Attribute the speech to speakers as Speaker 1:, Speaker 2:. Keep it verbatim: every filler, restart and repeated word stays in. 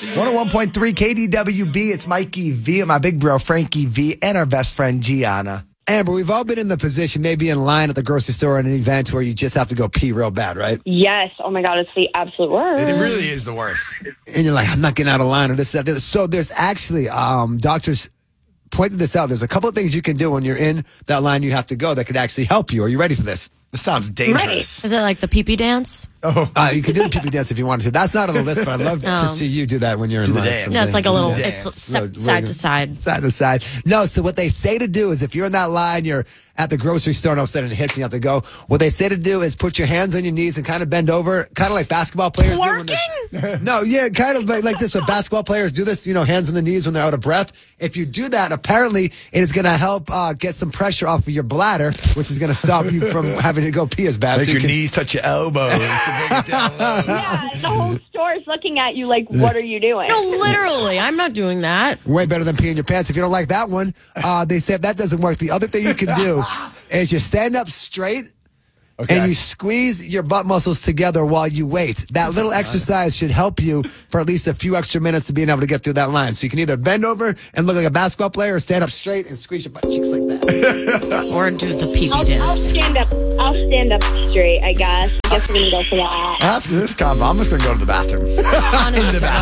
Speaker 1: one oh one point three K D W B. It's Mikey V and my big bro Frankie V and our best friend Gianna.
Speaker 2: Amber, we've all been in the position, maybe in line at the grocery store at an event where you just have to go pee real bad, right?
Speaker 3: Yes. Oh my God, it's the absolute worst.
Speaker 1: It really is the worst.
Speaker 2: And you're like, I'm not getting out of line or this, that, this. So there's actually, um, doctors pointed this out. There's a couple of things you can do when you're in that line you have to go that could actually help you. Are you ready for this?
Speaker 1: This sounds dangerous.
Speaker 4: Is it like the pee-pee dance?
Speaker 2: Oh, uh, you can do the pee-pee dance if you wanted to. That's not on the list, but I'd love
Speaker 4: Oh.
Speaker 2: to see you do that when you're in
Speaker 1: the
Speaker 2: line.
Speaker 1: dance.
Speaker 4: No, it's like a little,
Speaker 1: Yeah.
Speaker 4: it's
Speaker 1: Dance.
Speaker 4: step
Speaker 2: So,
Speaker 4: side to side.
Speaker 2: Side to side. No, so what they say to do is if you're in that line, you're at the grocery store and all of a sudden it hits and you have to go. What they say to do is put your hands on your knees and kind of bend over, kind of like basketball players do. when they're- No, yeah, kind of like, like this. When basketball players do this, you know, hands on the knees when they're out of breath. If you do that, apparently it is going to help uh, get some pressure off of your bladder, which is going to stop you from having to go pee as bad.
Speaker 1: Make
Speaker 2: So you
Speaker 1: your
Speaker 2: can-
Speaker 1: knees touch your elbows to bring it down low.
Speaker 3: Yeah, the whole store is looking at you like, what are you doing?
Speaker 4: No, literally. I'm not doing that.
Speaker 2: Way better than peeing your pants. If you don't like that one, uh, they say if that doesn't work, the other thing you can do is you stand up straight
Speaker 1: Okay.
Speaker 2: and you squeeze your butt muscles together while you wait. That little exercise should help you for at least a few extra minutes of being able to get through that line. So you can either bend over and look like a basketball player or stand up straight and squeeze your butt cheeks like that.
Speaker 4: Or do the pee-pee
Speaker 3: I'll, I'll
Speaker 4: dance.
Speaker 3: stand up. I'll stand up straight, I guess. I guess we're going to go for that.
Speaker 1: After this combo, I'm just going to go to the bathroom.
Speaker 4: Honestly,